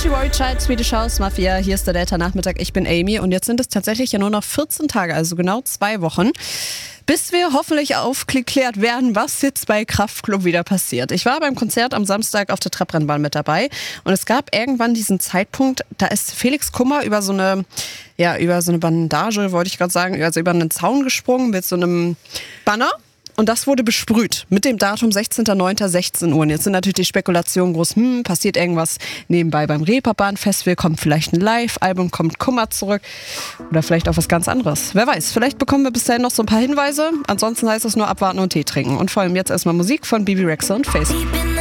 Country Road Child, Swedish House Mafia. Hier ist der Delta-Nachmittag. Ich bin Amy und jetzt sind es tatsächlich ja nur noch 14 Tage, also genau 2 Wochen, bis wir hoffentlich aufgeklärt werden, was jetzt bei Kraftklub wieder passiert. Ich war beim Konzert am Samstag auf der Trabrennbahn mit dabei und es gab irgendwann diesen Zeitpunkt, da ist Felix Kummer über so eine Bandage, wollte ich gerade sagen, also über einen Zaun gesprungen mit so einem Banner. Und das wurde besprüht mit dem Datum 16.09.16 Uhr. Und jetzt sind natürlich die Spekulationen groß, passiert irgendwas nebenbei beim Reeperbahn-Festival, kommt vielleicht ein Live-Album, kommt Kummer zurück oder vielleicht auch was ganz anderes. Wer weiß, vielleicht bekommen wir bis dahin noch so ein paar Hinweise. Ansonsten heißt es nur abwarten und Tee trinken. Und vor allem jetzt erstmal Musik von Bibi Rexha und Face.